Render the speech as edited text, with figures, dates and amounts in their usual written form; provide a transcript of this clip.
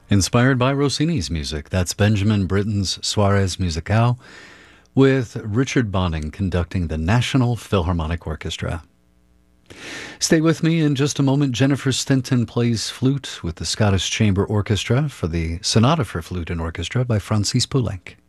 Inspired by Rossini's music, that's Benjamin Britten's Soirées Musicales, with Richard Bonning conducting the National Philharmonic Orchestra. Stay with me in just a moment. Jennifer Stinton plays flute with the Scottish Chamber Orchestra for the Sonata for Flute and Orchestra by Francis Poulenc.